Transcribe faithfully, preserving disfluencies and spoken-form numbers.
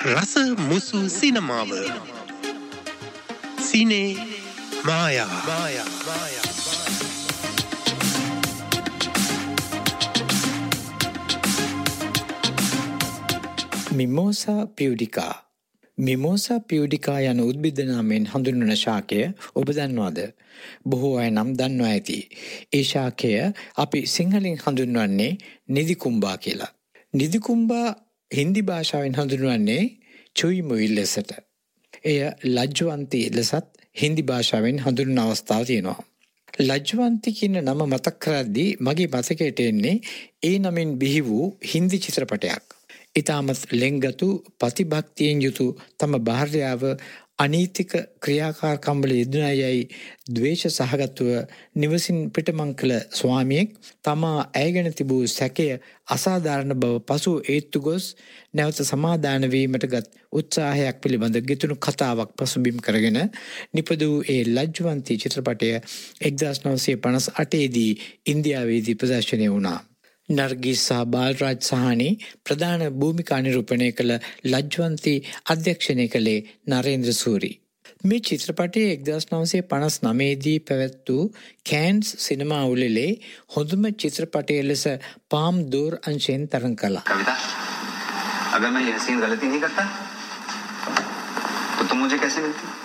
රස මුසු සිනමාව සිනේ මායා මායා මායා මිමෝසා පියුඩිකා මිමෝසා පියුඩිකා යන උද්භිද නාමයෙන් හඳුන්වන ශාකය ඔබ දන්නවද? බොහෝ අය නම් දන්නවා ඇති. ඒ ශාකය අපි සිංහලෙන් හඳුන්වන්නේ නිදිකුම්බා කියලා. නිදිකුම්බා හින්දි භාෂාවෙන් හඳුන්වන්නේ චුයි මුයි ලෙසට. එය ලජ්ජවන්ති ලෙසත් හින්දි භාෂාවෙන් හඳුන්වන අවස්ථාව තියෙනවා. ලජ්ජවන්ති කියන නම මතක් කරද්දී මගේ මතකයට එන්නේ ඒ නමින් බිහි වූ හින්දි චිත්‍රපටයක්. ඉතාමත් ලෙන්ගතු ප්‍රතිභක්තියෙන් යුතු තම භාර්යාව අනීතික ක්‍රියාකාරකම්වල යෙදුණයයි ද්වේෂ සහගතව නිවසින් පිටමං කළ ස්වාමියෙක් තමා ඇයගෙන තිබූ සැකය අසාධාරණ බව පසු ඒත්තු ගොස් නැවත සමාදාන වීමට ගත් උත්සාහයක් පිළිබඳ ගෙතුණු කතාවක් පසුබිම් කරගෙන නිපදවූ ඒ ලජ්ජවන්ති චිත්‍රපටය එක්දාස් නවසිය පනස් අටේදී ඉන්දියාවේදී ප්‍රදර්ශනය වුණා. නර්ගිස් සහ බාල්රාජ් සහනි ප්‍රධාන භූමිකා නිරූපණය කළ ලජ්ජවන්ති අධ්‍යක්ෂණය කළේ නරේන්ද්‍ර සූරි. මේ චිත්‍රපටයේ එක්දාස් නවසිය පනස් නවයේදී පැවැත් වූ කෑන්ස් සිනමා උළෙලේ හොඳම චිත්‍රපටය ලෙස පාම් දෝර් අංශයෙන් තරඟ කළා. कविता, अगर मैं यह सीन गलती नहीं करता तो तुम मुझे कैसे मिलती?